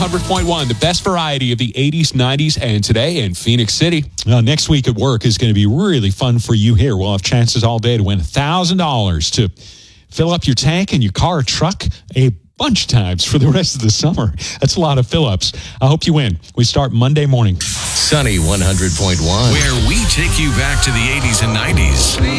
100.1, the best variety of the 80s, 90s, and today in Phoenix City. Next week at work is going to be really fun for you here. We'll have chances all day to win $1,000 to fill up your tank in your car or truck a bunch of times for the rest of the summer. That's a lot of fill-ups. I hope you win. We start Monday morning. Sunny 100.1, where we take you back to the 80s and 90s.